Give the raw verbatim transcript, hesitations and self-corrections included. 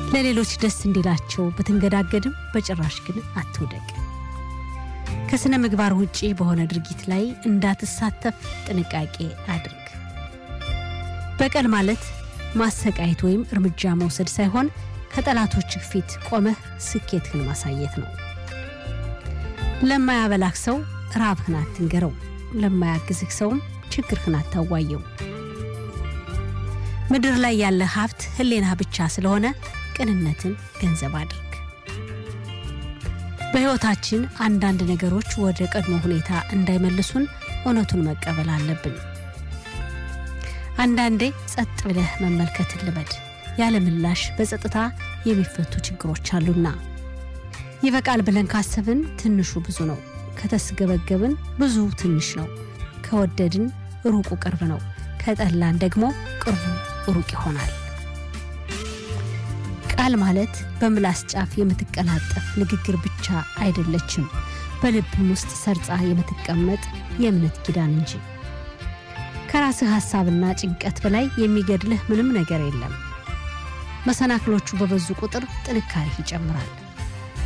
ለሌሎች ደስ እንዲላቸው በተንገዳገድም በጭራሽ ግን አትወደቅ። ከስነ ምግባር ውጪ በሆነ ድርጊት ላይ እንዳትሳተፍ ጥንቃቄ አድርግ። በቀል ማለት ማሰቃየት ወይም እርምጃ መውሰድ ሳይሆን ከጠላቶች ፊት ቆመህ ስኬትህን ማሳየት ነው። ለማያበላህ ሰው ራብህን አትንገረው፣ ለማያግዝህ ሰውም ችግርህን አታዋየው። ምድር ላይ ያለ ሀብት ህሊና ብቻ ስለሆነ ቅንነትን ገንዘብ አድርግ። በህይወታችን አንዳንድ ነገሮች ወደ ቀድሞ ሁኔታ እንዳይመልሱን እውነቱን መቀበል አለብን። አንዳንዴ ጸጥ ብለህ መመልከትን ልመድ። ያለ ምላሽ በጸጥታ የሚፈቱ ችግሮች አሉና ይበቃል ብለን ካሰብን ትንሹ ብዙ ነው። ከተስገበገብን ብዙ ትንሽ ነው። ከወደድን ሩቁ ቅርብ ነው። ከጠላን ደግሞ ቅርቡ ሩቅ ይሆናል። ቃል ማለት በምላስ ጫፍ የምትቀላጠፍ ንግግር ብቻ አይደለችም፣ በልብም ውስጥ ሰርጻ የምትቀመጥ የእምነት ኪዳን እንጂ። ከራስህ ሐሳብና ጭንቀት በላይ የሚገድልህ ምንም ነገር የለም። መሰናክሎቹ በበዙ ቁጥር ጥንካሬ ይጨምራል።